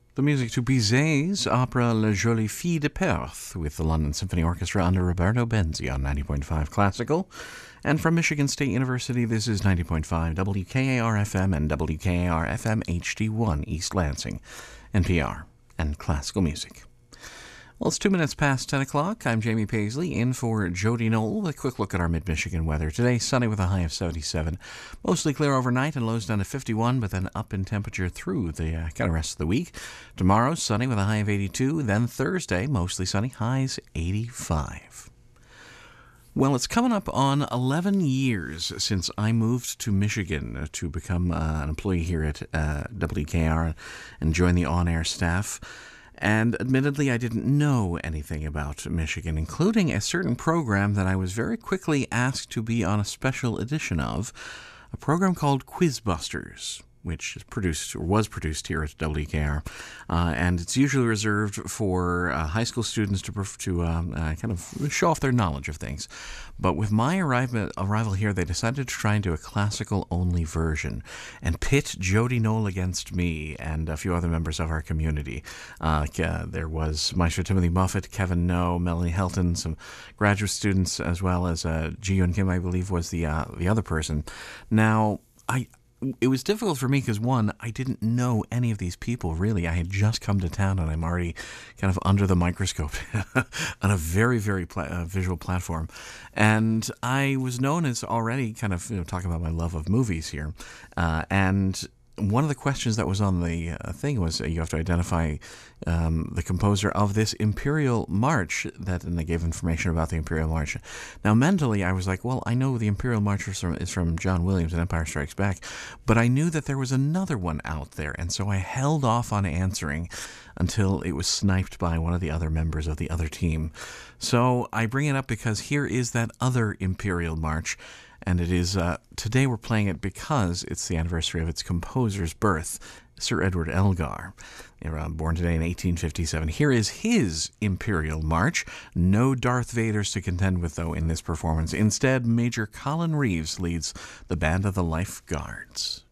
The music to Bizet's opera La Jolie Fille de Perth with the London Symphony Orchestra under Roberto Benzi on 90.5 Classical. And from Michigan State University, this is 90.5 WKAR-FM and WKAR-FM HD1 East Lansing, NPR, and classical music. Well, it's 2 minutes past 10 o'clock. I'm Jamie Paisley, in for Jody Knoll with a quick look at our mid-Michigan weather. Today, sunny with a high of 77. Mostly clear overnight and lows down to 51, but then up in temperature through the kind of rest of the week. Tomorrow, sunny with a high of 82. Then Thursday, mostly sunny, highs 85. Well, it's coming up on 11 years since I moved to Michigan to become an employee here at WKR and join the on-air staff. And admittedly, I didn't know anything about Michigan, including a certain program that I was very quickly asked to be on a special edition of, a program called Quizbusters, which was produced here at WKR, and it's usually reserved for high school students to kind of show off their knowledge of things. But with my arrival here, they decided to try and do a classical-only version and pit Jody Knoll against me and a few other members of our community. There was Maestro Timothy Muffet, Kevin No, Melanie Helton, some graduate students, as well as Ji-Yun Kim, I believe, was the other person. Now, it was difficult for me because, one, I didn't know any of these people, really. I had just come to town, and I'm already kind of under the microscope on a very, very visual platform. And I was known as already kind of talking about my love of movies here. And one of the questions that was on the thing was you have to identify the composer of this Imperial March, and they gave information about the Imperial March. Now, mentally, I was like, well, I know the Imperial March is from John Williams and Empire Strikes Back, but I knew that there was another one out there, and so I held off on answering until it was sniped by one of the other members of the other team. So I bring it up because here is that other Imperial March, and it is, today we're playing it because it's the anniversary of its composer's birth, Sir Edward Elgar, born today in 1857. Here is his Imperial March. No Darth Vaders to contend with, though, in this performance. Instead, Major Colin Reeves leads the Band of the Life Guards.